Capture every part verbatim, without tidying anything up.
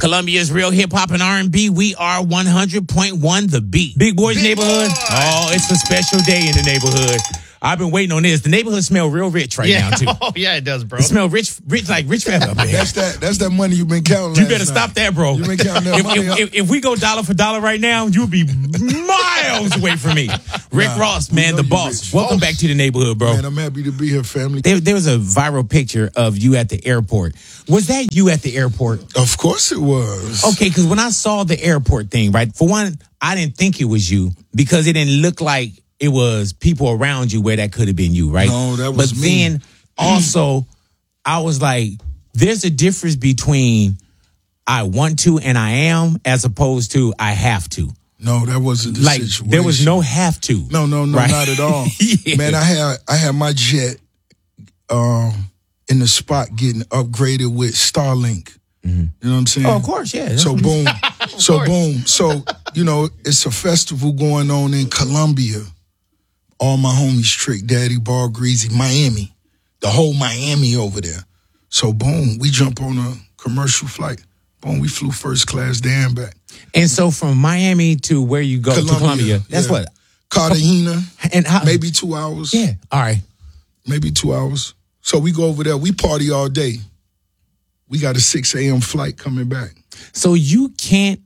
Columbia's real hip hop and R and B. We are one hundred point one The Beat. Big Boys Big neighborhood. Boy. Oh, it's a special day in the neighborhood. I've been waiting on this. The neighborhood smell real rich right yeah. now, too. Oh, yeah, it does, bro. It smell rich, rich like rich forever, man. That's that. That's that money you've been counting. You better last stop night. that, bro. You've been counting that if, money. if, if, if we go dollar for dollar right now, you'll be miles away from me. Rick Nah, Ross, we man, know the you boss. rich. Welcome Boss. back to the neighborhood, bro. Man, I'm happy to be here, family. There, there was a viral picture of you at the airport. Was that you at the airport? Of course it was. Okay, because when I saw the airport thing, right, for one, I didn't think it was you because it didn't look like it was people around you where that could have been you, right? No, that was but me. then also, I was like, there's a difference between I want to and I am as opposed to I have to. No, that wasn't the Like, situation. there was no have to. No, no, no, right? not at all. Yeah. Man, I had I had my jet um, in the spot getting upgraded with Starlink. Mm-hmm. You know what I'm saying? Oh, of course, yeah. So boom, so course. boom, so you know it's a festival going on in Colombia. All my homies, Trick Daddy, Ball Greasy, Miami, the whole Miami over there. So boom, we jump on a commercial flight. Boom, we flew first class there and back. And so from Miami to where you go Colombia, to Colombia, that's yeah. what? Cartagena, And how? maybe two hours. Yeah, all right. Maybe two hours. So we go over there. We party all day. We got a six a.m. flight coming back. So you can't,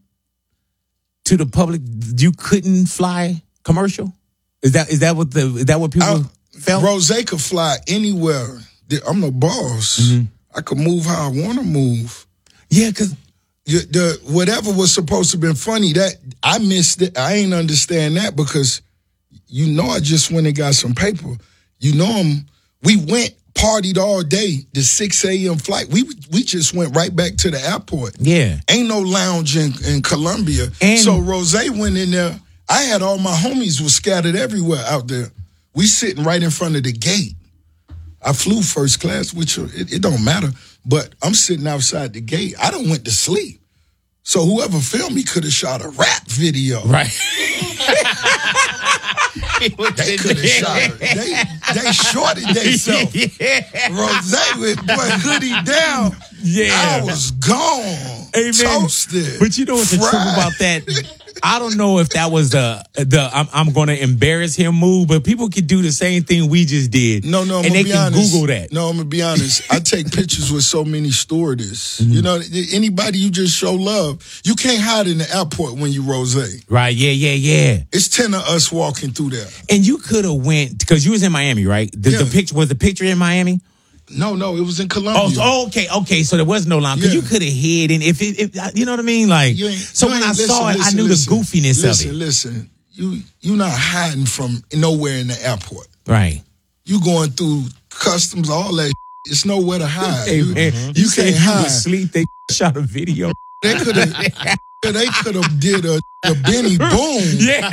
to the public, you couldn't fly commercial? Is that is that what the is that what people I, felt? Rose could fly anywhere. I'm the boss. Mm-hmm. I could move how I want to move. Yeah, because You, the whatever was supposed to have been funny, that I missed it. I ain't understand that because you know I just went and got some paper. You know I'm, we went partied all day. The six a.m. flight. We we just went right back to the airport. yeah, Ain't no lounge in, in Colombia. And- so Rose went in there. I had all my homies was scattered everywhere out there. We sitting right in front of the gate. I flew first class, which it, it don't matter. But I'm sitting outside the gate. I done went to sleep. So whoever filmed me could have shot a rap video. right. They could have shot her. They, they shorted themselves. yeah. Rose with boy hoodie down. Yeah. I was gone. Hey, man. Toasted. But you know what's the truth Fried. about that? I don't know if that was the the I'm, I'm going to embarrass him move, but people can do the same thing we just did. No, no, I'm and gonna they be can honest. Google that. No, I'm gonna be honest. I take pictures with so many stewardess. Mm-hmm. You know, anybody you just show love. You can't hide in the airport when you Rose. Right? Yeah, yeah, yeah. It's ten of us walking through there. And you could have went because you was in Miami, right? The, Yeah. the picture was the picture in Miami. No, no, it was in Colombia. Oh, so- oh, okay, okay. So there was no line because Yeah. you could have hid, and if, it, if you know what I mean, like. You ain't- So you when ain't- I saw listen, it, I listen, knew listen. the goofiness listen, of it. Listen, you you not hiding from nowhere in the airport. Right. You going through customs, all that. It's nowhere to hide. Hey, you man, you you said can't you hide. was asleep. They shot a video. They could have. They could have did a, a Benny Boom. Yeah.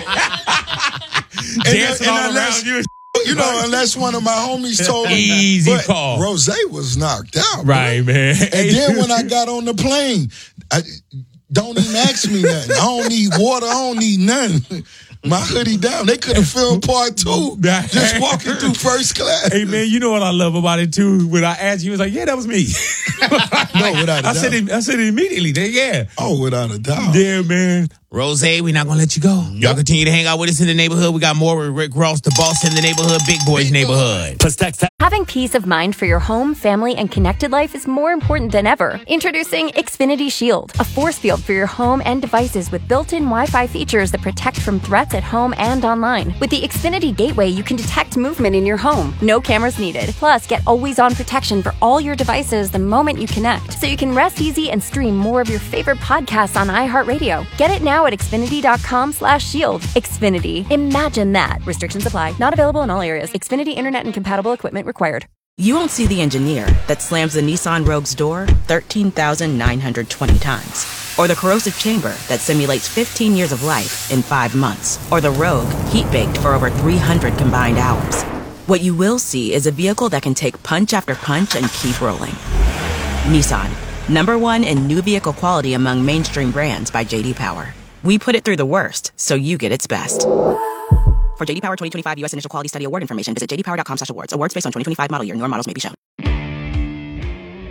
And, Dancing and all unless, around you. You know, unless one of my homies told me. Easy but call. Rose was knocked out. Right, bro. man. And then when I got on the plane, I, don't even ask me nothing. I don't need water. I don't need nothing. My hoodie down. They could have filmed part two. Just walking through first class. Hey, man, you know what I love about it, too? When I asked you, you was like, yeah, that was me. No, without a I said doubt. it, I said it immediately. They, yeah. Oh, without a doubt. Yeah, man. Rose, we're not going to let you go. Y'all continue to hang out with us in the neighborhood. We got more with Rick Ross, the boss in the neighborhood, Big Boys neighborhood. Plus, text. Having peace of mind for your home, family, and connected life is more important than ever. Introducing Xfinity Shield, a force field for your home and devices with built-in Wi-Fi features that protect from threats at home and online. With the Xfinity Gateway, you can detect movement in your home. No cameras needed. Plus, get always-on protection for all your devices the moment you connect, so you can rest easy and stream more of your favorite podcasts on iHeartRadio. Get it now at Xfinity.com slash shield. Xfinity. Imagine that. Restrictions apply. Not available in all areas. Xfinity Internet and compatible equipment required. You won't see the engineer that slams the Nissan Rogue's door thirteen thousand nine hundred twenty times. Or the corrosive chamber that simulates fifteen years of life in five months. Or the Rogue heat-baked for over three hundred combined hours. What you will see is a vehicle that can take punch after punch and keep rolling. Nissan. Number one in new vehicle quality among mainstream brands by J D Power. We put it through the worst, so you get its best. For J D Power twenty twenty-five U S Initial Quality Study Award information, visit j d power dot com slash awards. Awards based on twenty twenty-five model year. Newer models may be shown.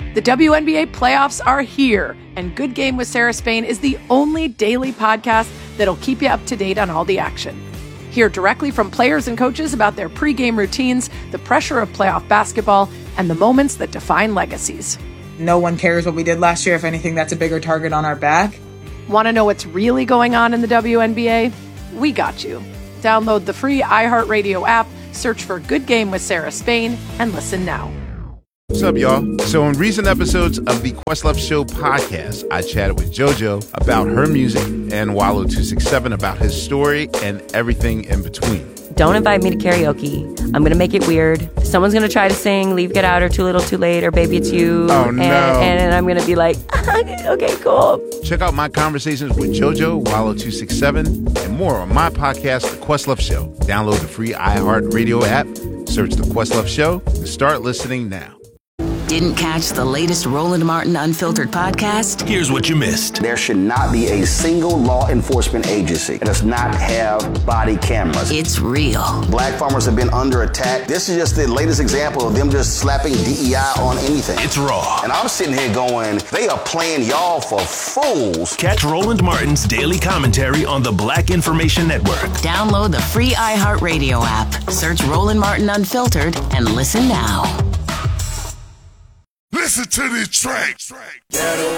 The W N B A playoffs are here, and Good Game with Sarah Spain is the only daily podcast that'll keep you up to date on all the action. Hear directly from players and coaches about their pregame routines, the pressure of playoff basketball, and the moments that define legacies. No one cares what we did last year. If anything, that's a bigger target on our back. Want to know what's really going on in the W N B A? We got you. Download the free iHeartRadio app, search for Good Game with Sarah Spain, and listen now. What's up, y'all? So in recent episodes of the Questlove Show podcast, I chatted with JoJo about her music and Wallow two sixty-seven about his story and everything in between. Don't invite me to karaoke. I'm going to make it weird. Someone's going to try to sing Leave, Get Out, or Too Little, Too Late, or Baby It's You. Oh, no. And, and I'm going to be like, okay, cool. Check out my conversations with JoJo, Wallow two sixty-seven, and more on my podcast, The Questlove Show. Download the free iHeartRadio app, search The Questlove Show, and start listening now. Didn't catch the latest Roland Martin Unfiltered podcast? Here's what you missed. There should not be a single law enforcement agency that does not have body cameras. It's real. Black farmers have been under attack. This is just the latest example of them just slapping D E I on anything. It's raw. And I'm sitting here going, they are playing y'all for fools. Catch Roland Martin's daily commentary on the Black Information Network. Download the free iHeartRadio app. Search Roland Martin Unfiltered and listen now. Listen to this track. Ghetto